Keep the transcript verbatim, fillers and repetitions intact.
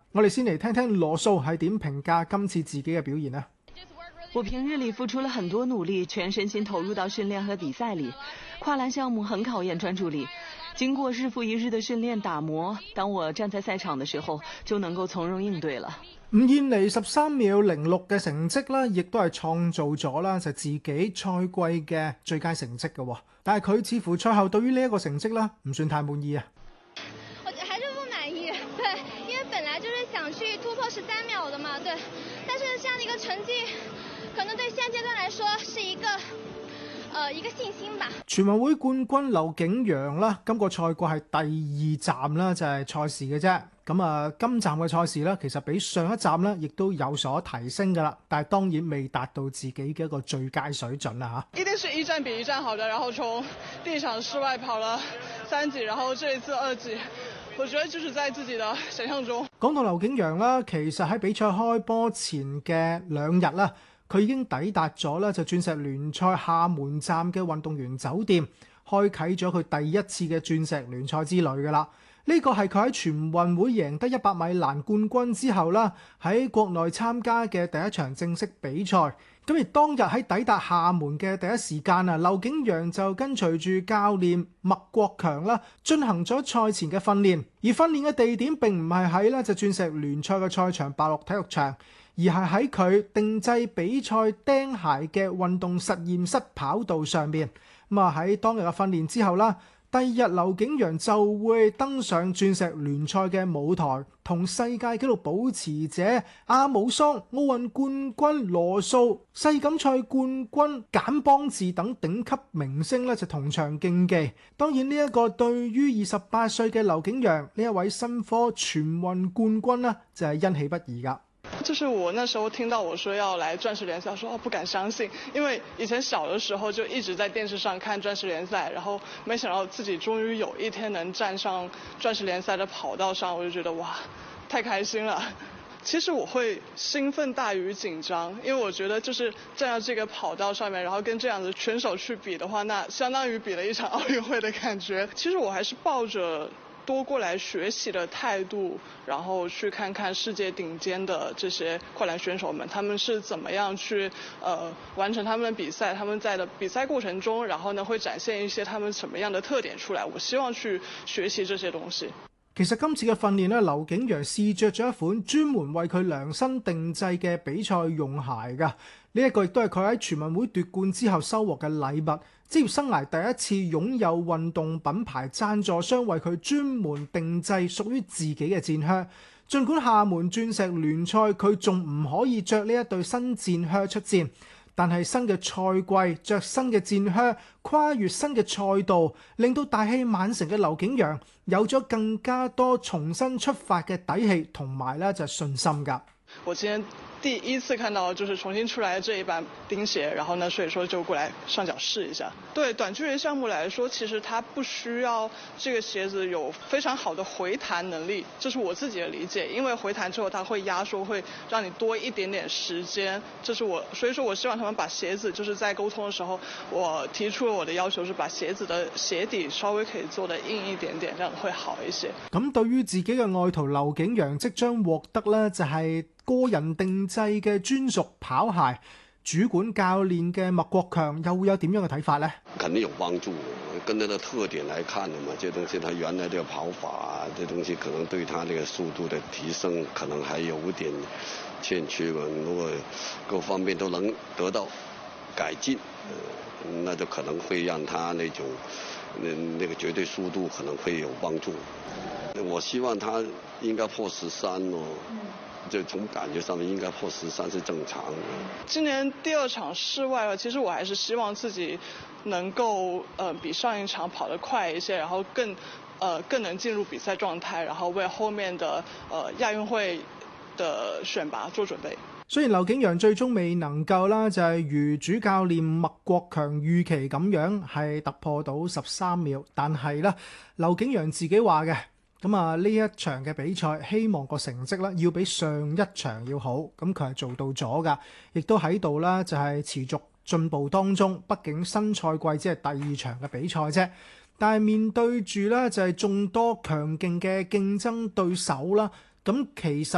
我哋先嚟聽聽羅素係點評價今次自己嘅表現呢？ 我平日里付出了很多努力，全身心投入到訓練和比賽里。跨欄項目很考驗專注力，經過日復一日的訓練打磨，當我站在賽場的時候，就能夠從容應對了。 伍燕妮十三秒零六嘅成績啦，亦都係創造咗啦就自己賽季嘅最佳成績嘅。但係佢似乎賽後對於呢一個成績啦，唔算太滿意啊。 我還是不滿意，對，因為本來就是想去突破十三秒的嘛，對。但是這樣的一個成績，可能對現階段來說是一個，呃，一個信心吧。 全運會冠軍劉景陽啦，今個賽季係第二站啦，就係賽事嘅啫。咁啊，今站嘅賽事咧，其實比上一站咧，亦都有所提升噶啦。但係當然未達到自己嘅一個最佳水準啦嚇。 一定是一站比一站好的，然後從第一場室外跑了三級，然後這一次二級，我覺得就是在自己的想象中。 講到劉景陽啦，其實喺比賽開波前嘅兩日啦，佢已經抵達咗咧就鑽石聯賽廈門站嘅運動員酒店，開啟咗佢第一次嘅鑽石聯賽之旅噶啦。呢個係佢喺全運會贏得一百米欄冠軍之後啦，喺國內參加嘅第一場正式比賽。咁而當日喺抵達廈門嘅第一時間啊，劉景陽就跟隨住教練麥國強啦，進行咗賽前嘅訓練。而訓練嘅地點並唔係喺咧就鑽石聯賽嘅賽場白鹿體育場，而係喺佢定製比賽釘鞋嘅運動實驗室跑道上面。咁啊喺當日嘅訓練之後啦，第二日劉景陽就會登上鑽石聯賽嘅舞台，同世界紀錄保持者阿姆桑、奧運冠軍羅素、世錦賽冠軍簡邦治等頂級明星咧就同場競技。當然呢一個對於二十八歲嘅劉景陽呢一位新科全運冠軍呢，就係欣喜不已噶。 就是我那時候聽到我說要來鑽石聯賽，我說哦不敢相信，因為以前小的時候就一直在電視上看鑽石聯賽，然後沒想到自己終於有一天能站上鑽石聯賽的跑道上，我就覺得哇，太開心了。其實我會興奮大於緊張，因為我覺得就是站在這個跑道上面，然後跟這樣的選手去比的話，那相當於比了一場奧運會的感覺。其實我還是抱着多過來學習的態度，然後去看看世界頂尖的這些跨欄選手們，他們是怎麼樣去呃完成他們的比賽，他們在的比賽過程中，然後呢會展現一些他們什麼樣的特點出來。我希望去學習這些東西。 其實今次嘅訓練咧，劉景陽試着咗一款專門為佢量身定製嘅比賽用鞋㗎。呢、這、一個亦都係佢喺全運會奪冠之後收穫嘅禮物。職業生涯第一次擁有運動品牌贊助商為佢專門定製屬於自己嘅戰靴。儘管廈門鑽石聯賽佢仲唔可以着呢一對新戰靴出戰，但係新嘅賽季着新嘅戰靴，跨越新嘅賽道，令到大器晚成嘅劉景陽有咗更加多重新出發嘅底氣同埋咧就係信心㗎。 我今天第一次看到就是重新出來的這一版釘鞋，然後呢，所以說就過來上腳試一下。對短距離項目來說，其實它不需要這個鞋子有非常好的回彈能力，這是我自己的理解。因為回彈之後，它會壓縮，會讓你多一點點時間。這是我，所以說我希望他們把鞋子，就是在溝通的時候，我提出了我的要求，是把鞋子的鞋底稍微可以做得硬一點點，這樣會好一些。 咁對於自己嘅愛徒劉景陽即將獲得呢，就係個人定製嘅專屬跑鞋，主管教練嘅麥國強又會有點樣嘅睇法呢？ 肯定有幫助，跟它的特點來看的嘛，這東西它原來的跑法啊，這東西可能對它這個速度的提升可能還有點欠缺嘛。如果各方面都能得到改進，那就可能會讓它那種那那個絕對速度可能會有幫助。我希望它應該破十三咯。就從感覺上面應該破十三是正常的。 今年第二場室外了，其實我還是希望自己能夠呃比上一場跑得快一些，然後更呃更能進入比賽狀態，然後為後面的呃亞運會的選拔做準備。 雖然劉景陽最終未能夠啦，就係如主教練麥國強預期咁樣係突破到十三秒，但係咧劉景陽自己話嘅。咁啊，呢一場嘅比賽，希望個成績咧要比上一場要好，咁佢係做到咗噶，亦都喺度啦，就係持續進步當中。畢竟新賽季只係第二場嘅比賽啫，但係面對住咧就係眾多強勁嘅競爭對手啦，咁其實